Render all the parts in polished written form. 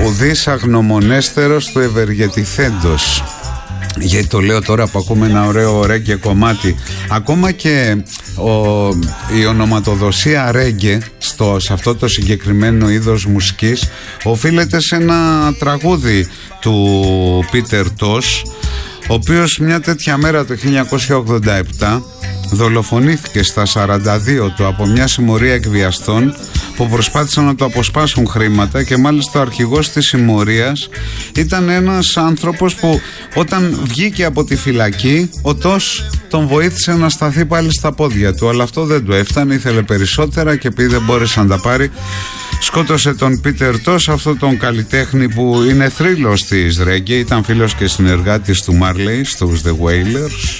ουδής αγνωμονέστερος του ευεργετηθέντος. Γιατί το λέω τώρα που ακούμε ένα ωραίο ρέγγε κομμάτι. Ακόμα και η ονοματοδοσία ρέγγε σε αυτό το συγκεκριμένο είδος μουσικής οφείλεται σε ένα τραγούδι του Πίτερ Τος, ο οποίος μια τέτοια μέρα το 1987 δολοφονήθηκε στα 42 του από μια συμμορία εκβιαστών που προσπάθησαν να το αποσπάσουν χρήματα, και μάλιστα ο αρχηγός της συμμορίας ήταν ένας άνθρωπος που όταν βγήκε από τη φυλακή ο Τος τον βοήθησε να σταθεί πάλι στα πόδια του, αλλά αυτό δεν του έφτανε, ήθελε περισσότερα και επειδή δεν μπόρεσε να τα πάρει σκότωσε τον Πίτερ Τος, αυτό τον καλλιτέχνη που είναι θρύλος της ρέγγε, ήταν φίλος και συνεργάτης του Μάρλεϊ στους The Wailers.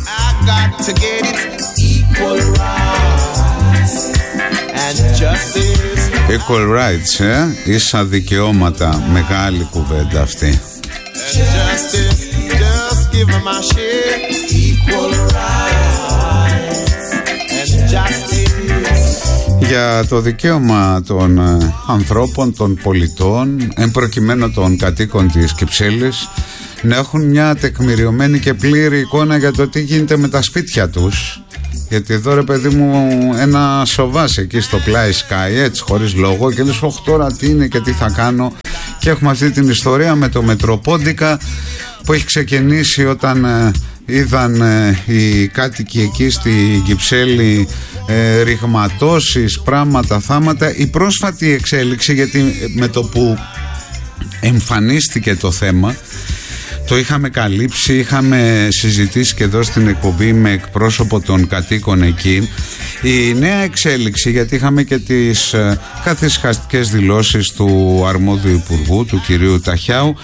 Equal rights, ίσα δικαιώματα, μεγάλη κουβέντα αυτή. Για το δικαίωμα των ανθρώπων, των πολιτών, εν προκειμένου των κατοίκων της Κυψέλης, να έχουν μια τεκμηριωμένη και πλήρη εικόνα για το τι γίνεται με τα σπίτια τους. Γιατί εδώ ρε παιδί μου ένα σοβάς εκεί στο πλάι Sky, έτσι χωρίς λόγο, και λες τώρα τι είναι και τι θα κάνω. Και έχουμε αυτή την ιστορία με το Μετροπόντικα που έχει ξεκινήσει όταν είδαν οι κάτοικοι εκεί στη Κυψέλη ρηγματώσεις, πράγματα, θάματα. Η πρόσφατη εξέλιξη, γιατί με το που εμφανίστηκε το θέμα το είχαμε καλύψει, είχαμε συζητήσει και εδώ στην εκπομπή με εκπρόσωπο των κατοίκων εκεί. Η νέα εξέλιξη, γιατί είχαμε και τις καθησυχαστικές δηλώσεις του αρμόδιου υπουργού, του κυρίου Ταχιάου,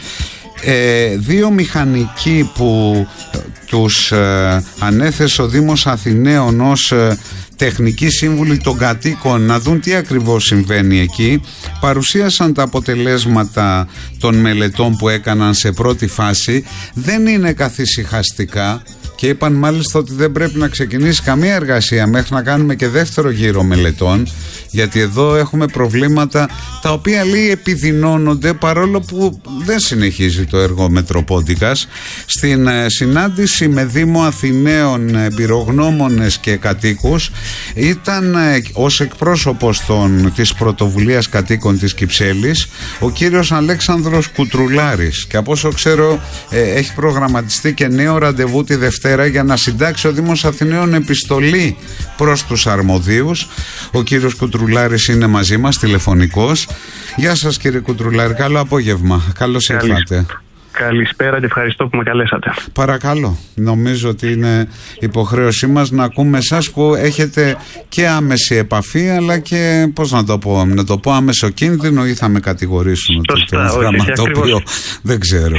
δύο μηχανικοί που τους ανέθεσε ο Δήμος Αθηναίων ως τεχνικοί σύμβουλοι των κατοίκων να δουν τι ακριβώς συμβαίνει εκεί, παρουσίασαν τα αποτελέσματα των μελετών που έκαναν σε πρώτη φάση. Δεν είναι καθησυχαστικά και είπαν μάλιστα ότι δεν πρέπει να ξεκινήσει καμία εργασία μέχρι να κάνουμε και δεύτερο γύρο μελετών, γιατί εδώ έχουμε προβλήματα τα οποία λέει επιδεινώνονται παρόλο που δεν συνεχίζει το έργο Μετροπόντικας. Στην συνάντηση με Δήμο Αθηναίων, εμπειρογνώμονες και κατοίκους ήταν ως εκπρόσωπος της πρωτοβουλίας κατοίκων της Κυψέλης ο κύριος Αλέξανδρος Κουτρουλάρης, και από όσο ξέρω έχει προγραμματιστεί και νέο ραντεβού τη Δευτέρα για να συντάξει ο Δήμος Αθηναίων επιστολή προς τους αρμοδίους. Ο κύριος Κουτρουλάρης είναι μαζί μας τηλεφωνικός. Γεια σας κύριε Κουτρουλάρη, καλό απόγευμα, καλώς ήρθατε. Καλησπέρα και ευχαριστώ που με καλέσατε. Παρακαλώ, νομίζω ότι είναι υποχρέωσή μας να ακούμε εσάς που έχετε και άμεση επαφή, αλλά και πώς να το πω άμεσο κίνδυνο, ή θα με κατηγορήσουν ότι το γραμματόπλιο δεν ξέρω.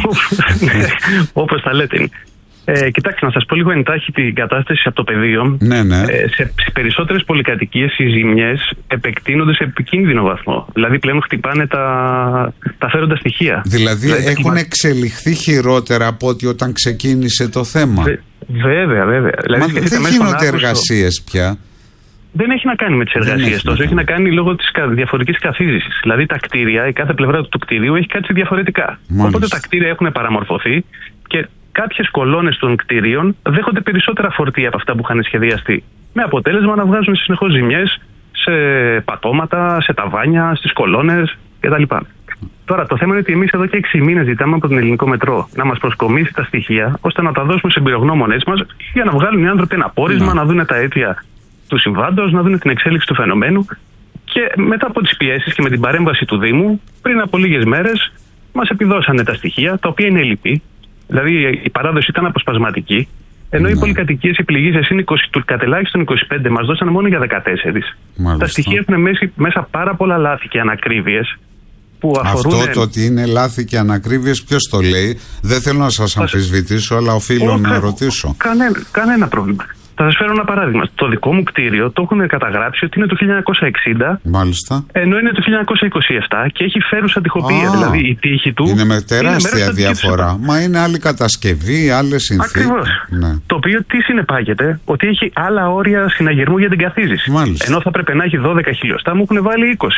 Όπως τα λέτε. Κοιτάξτε, να σας πω λίγο εντάχει την κατάσταση από το πεδίο. Ναι. Σε περισσότερες πολυκατοικίες οι ζημιές επεκτείνονται σε επικίνδυνο βαθμό. Δηλαδή πλέον χτυπάνε τα φέροντα στοιχεία. Δηλαδή έχουν εξελιχθεί χειρότερα από ότι όταν ξεκίνησε το θέμα. Βέβαια. Δηλαδή, δεν γίνονται εργασίες πια. Δεν έχει να κάνει με τις εργασίες τόσο, έχει να κάνει λόγω της διαφορετικής καθίζησης. Δηλαδή τα κτίρια, η κάθε πλευρά του κτίριου έχει κάτι διαφορετικά. Μάλιστα. Οπότε τα κτίρια έχουν παραμορφωθεί και κάποιες κολόνες των κτίριων δέχονται περισσότερα φορτία από αυτά που είχαν σχεδιαστεί. Με αποτέλεσμα να βγάζουν συνεχώς ζημιές σε πατώματα, σε ταβάνια, στις κολόνες κτλ. Τώρα το θέμα είναι ότι εμείς εδώ και 6 μήνες ζητάμε από τον Ελληνικό Μετρό να μας προσκομίσει τα στοιχεία ώστε να τα δώσουμε σε εμπειρογνώμονες μας για να βγάλουν οι άνθρωποι ένα πόρισμα, να δουν τα αίτια του συμβάντος, να δουν την εξέλιξη του φαινομένου. Και μετά από τις πιέσεις και με την παρέμβαση του Δήμου, πριν από λίγες μέρες μας επιδώσανε τα στοιχεία, τα οποία είναι ελλειπή. Δηλαδή η παράδοση ήταν αποσπασματική, ενώ οι πολυκατοικίες επιλεγήσεις είναι κατελάχιστον 25, μας δώσανε μόνο για 14. Μάλιστα. Τα στοιχεία έχουν μέσα πάρα πολλά λάθη και ανακρίβειες που αφορούν. Αυτό το ότι είναι λάθη και ανακρίβειες, ποιος το λέει? Δεν θέλω να σας αμφισβητήσω, αλλά οφείλω να ρωτήσω. Κανένα πρόβλημα. Θα σας φέρω ένα παράδειγμα. Το δικό μου κτίριο το έχουν καταγράψει ότι είναι το 1960, μάλιστα, ενώ είναι το 1927 και έχει φέρουσα τοιχοποιία. Δηλαδή η τύχη του είναι με τεράστια διαφορά. Μα είναι άλλη κατασκευή, άλλες συνθήκες. Ακριβώς. Ναι. Το οποίο τι συνεπάγεται? Ότι έχει άλλα όρια συναγερμού για την καθίζηση. Μάλιστα. Ενώ θα πρέπει να έχει 12 χιλιοστά, μου έχουν βάλει 20.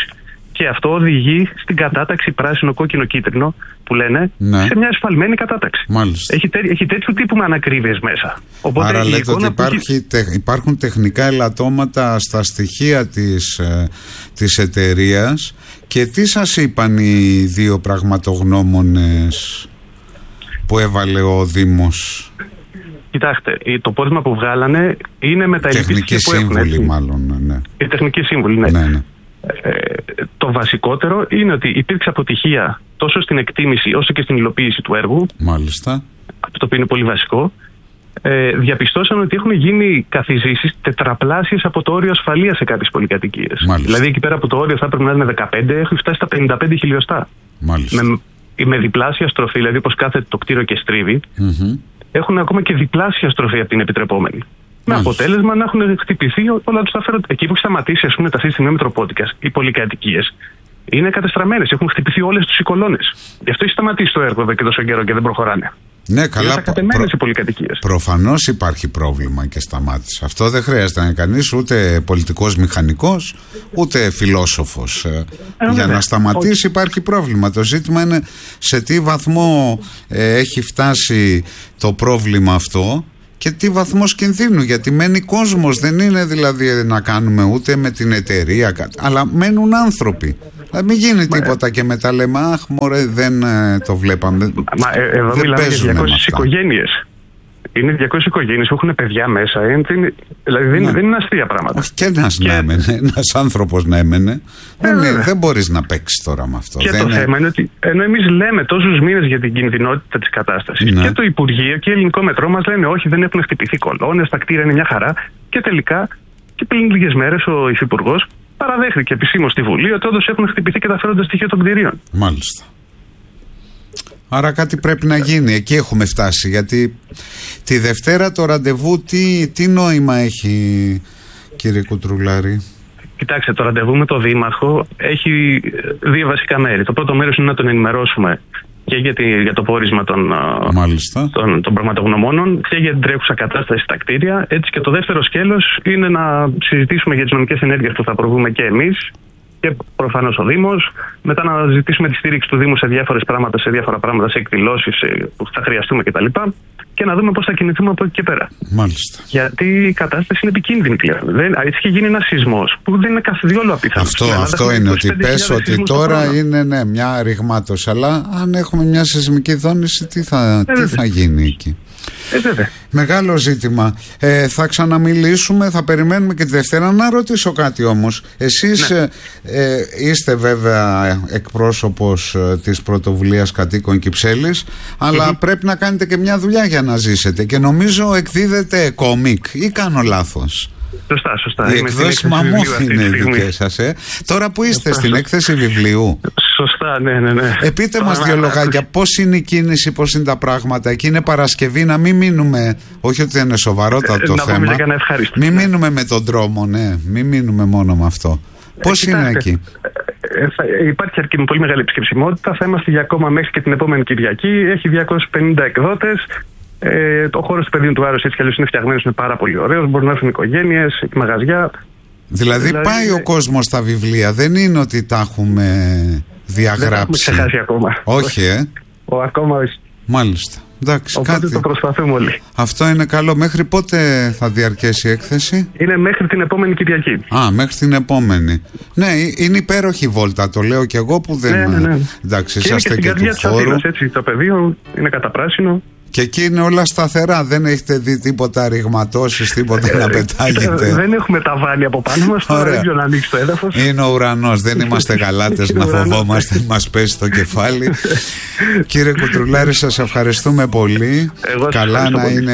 Και αυτό οδηγεί στην κατάταξη πράσινο-κόκκινο-κίτρινο που λένε, ναι, σε μια εσφαλμένη κατάταξη. Μάλιστα. Έχει τέτοιου τύπου με ανακρίβειες μέσα. Οπότε άρα λέτε ότι υπάρχουν τεχνικά ελαττώματα στα στοιχεία της εταιρείας. Και τι σας είπαν οι δύο πραγματογνώμονες που έβαλε ο Δήμος? Κοιτάξτε, το πόρισμα που βγάλανε είναι με τα τεχνική σύμβουλη μάλλον, ναι. Η τεχνική σύμβουλη, ναι. Ναι. Το βασικότερο είναι ότι υπήρξε αποτυχία τόσο στην εκτίμηση όσο και στην υλοποίηση του έργου. Μάλιστα. Το οποίο είναι πολύ βασικό. Διαπιστώσαν ότι έχουν γίνει καθιζήσεις τετραπλάσιες από το όριο ασφαλείας σε κάποιες πολυκατοικίες. Δηλαδή εκεί πέρα που το όριο θα έπρεπε να είναι 15, έχουν φτάσει στα 55 χιλιοστά. Με διπλάσια στροφή, δηλαδή όπως κάθεται το κτίριο και στρίβει, έχουν ακόμα και διπλάσια στροφή από την επιτρεπόμενη. Με αποτέλεσμα να έχουν χτυπηθεί όλα τους τα φέροντα. Εκεί που έχει σταματήσει, ας πούμε, τα αυτή Μετροπότικας, οι πολυκατοικίες είναι κατεστραμμένες. Έχουν χτυπηθεί όλες τους οι κολόνες. Γι' αυτό έχει σταματήσει το έργο εδώ και τόσο καιρό και δεν προχωράνε. Ναι, καλά. Προφανώς υπάρχει πρόβλημα και σταμάτησε. Αυτό δεν χρειάζεται να είναι κανείς ούτε πολιτικός μηχανικός, ούτε φιλόσοφος. Για να σταματήσει υπάρχει πρόβλημα. Το ζήτημα είναι σε τι βαθμό έχει φτάσει το πρόβλημα αυτό και τι βαθμός κινδύνου. Γιατί μένει κόσμος, δεν είναι δηλαδή να κάνουμε ούτε με την εταιρεία, αλλά μένουν άνθρωποι. Μην γίνει τίποτα και μετά λέμε αχ μωρέ δεν το βλέπαμε. Εδώ μιλάμε για 200 οικογένειες. Είναι 200 οικογένειες που έχουν παιδιά μέσα. Δηλαδή δεν είναι αστεία πράγματα. Όχι και να έμενε, ένας άνθρωπος να έμενε. Δεν μπορείς να παίξεις τώρα με αυτό. Και το θέμα είναι ότι ενώ εμείς λέμε τόσους μήνες για την κινδυνότητα της κατάστασης, και το Υπουργείο και Ελληνικό Μετρό μας λένε όχι, δεν έχουν χτυπηθεί κολόνες, τα κτίρια είναι μια χαρά. Και τελικά, και πριν λίγες μέρες ο Υφυπουργός παραδέχθηκε επισήμως στη Βουλή ότι όντως έχουν χτυπηθεί και τα φέροντα στοιχεία των κτηρίων. Μάλιστα. Άρα κάτι πρέπει να γίνει. Εκεί έχουμε φτάσει. Γιατί τη Δευτέρα το ραντεβού τι νόημα έχει, κύριε Κουτρουλάρη? Κοιτάξτε, το ραντεβού με τον Δήμαρχο έχει δύο βασικά μέρη. Το πρώτο μέρος είναι να τον ενημερώσουμε και για το πόρισμα των πραγματογνωμόνων και για την τρέχουσα κατάσταση στα κτίρια. Έτσι, και το δεύτερο σκέλος είναι να συζητήσουμε για τις νομικές ενέργειες που θα προβούμε και εμείς και προφανώς ο Δήμος. Μετά να ζητήσουμε τη στήριξη του Δήμου σε διάφορα πράγματα, σε εκδηλώσεις που θα χρειαστούμε κτλ. Και να δούμε πώς θα κινηθούμε από εκεί και πέρα. Μάλιστα. Γιατί η κατάσταση είναι επικίνδυνη πλέον. Έτσι είχε γίνει ένας σεισμός που δεν είναι καθόλου απίθανο. Αυτό είναι ότι πες ότι τώρα είναι μια ρηγμάτωση. Αλλά αν έχουμε μια σεισμική δόνηση, τι θα γίνει εκεί? Μεγάλο ζήτημα. Θα ξαναμιλήσουμε, θα περιμένουμε και τη Δευτέρα. Να ρωτήσω κάτι όμως. Εσείς είστε βέβαια εκπρόσωπος της πρωτοβουλίας κατοίκων Κυψέλης, αλλά πρέπει να κάνετε και μια δουλειά για να ζήσετε και νομίζω εκδίδετε κόμικ ή κάνω λάθος? Σωστά. Οι εκδόσεις Μαμούθ είναι δικές σας. Τώρα που είστε στην έκθεση βιβλίου. Σωστά, ναι. Πείτε μας δύο λογάκια, πώς είναι η κίνηση, πώς είναι τα πράγματα. Εκεί είναι Παρασκευή, να μην μείνουμε, όχι ότι είναι σοβαρότατο το θέμα, μην μείνουμε με τον δρόμο, μην μείνουμε μόνο με αυτό. Πώς είναι εκεί? Υπάρχει πολύ μεγάλη επισκεψιμότητα. Θα είμαστε για ακόμα μέχρι και την επόμενη Κυριακή. Έχει 250 εκδότες. Ο χώρος του Πεδίου του Άρρος έτσι κι αλλιώς είναι φτιαγμένος, είναι πάρα πολύ ωραίος. Μπορούν να έρθουν οικογένειες, μαγαζιά. Δηλαδή πάει ο κόσμος στα βιβλία, δεν είναι ότι τα έχουμε διαγράψει. Δεν έχουμε ξεχάσει ακόμα. Όχι, ακόμα όχι. Μάλιστα. Εντάξει, οπότε το προσπαθούμε όλοι. Αυτό είναι καλό. Μέχρι πότε θα διαρκέσει η έκθεση? Είναι μέχρι την επόμενη Κυριακή. Μέχρι την επόμενη. Ναι, είναι υπέροχη βόλτα, το λέω κι εγώ που δεν. Ναι. Εντάξει, είσαστε και του χώρου. Το πεδίο είναι καταπράσινο. Και εκεί είναι όλα σταθερά. Δεν έχετε δει τίποτα ρηγματώσεις, τίποτα να πετάγεται? Δεν έχουμε ταβάνι από πάνω μας. Τώρα δεν να ανοίξει το έδαφος. Είναι ο ουρανός. Δεν είμαστε γαλάτες να φοβόμαστε, μας πέσει το κεφάλι. Κύριε Κουτρουλάρη, σας ευχαριστούμε πολύ. Καλά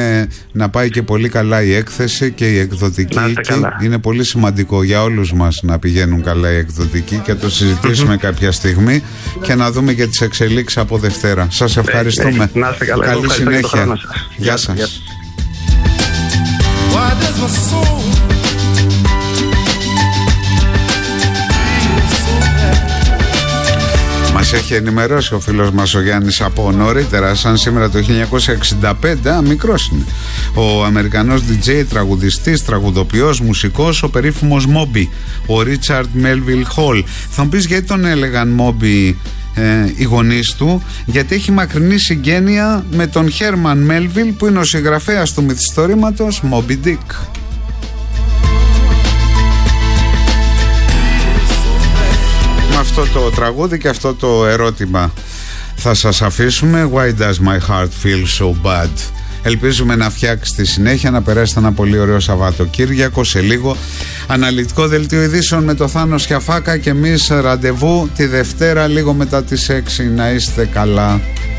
να πάει και πολύ καλά η έκθεση και η εκδοτική. Είναι πολύ σημαντικό για όλους μας να πηγαίνουν καλά οι εκδοτικοί και το συζητήσουμε κάποια στιγμή και να δούμε και τις εξελίξεις από Δευτέρα. Σας ευχαριστούμε. Καλή συνέχεια. Γεια σας. Μας έχει ενημερώσει ο φίλος μας ο Γιάννης από νωρίτερα, σαν σήμερα το 1965, μικρός είναι, ο Αμερικανός DJ, τραγουδιστής, τραγουδοποιός, μουσικός, ο περίφημος Moby, ο Ρίτσαρντ Μέλβιλ Χολ. Θα μου πεις γιατί τον έλεγαν Moby οι γονείς του? Γιατί έχει μακρινή συγγένεια με τον Χέρμαν Μέλβιλ, που είναι ο συγγραφέας του μυθιστορήματος Moby Dick. Με αυτό το τραγούδι και αυτό το ερώτημα θα σας αφήσουμε. Why does my heart feel so bad? Ελπίζουμε να φτιάξει στη συνέχεια, να περάσετε ένα πολύ ωραίο Σαββατοκύριακο. Σε λίγο αναλυτικό δελτίο ειδήσεων με το Θάνο Σιαφάκα και εμείς ραντεβού τη Δευτέρα λίγο μετά τις 6. Να είστε καλά.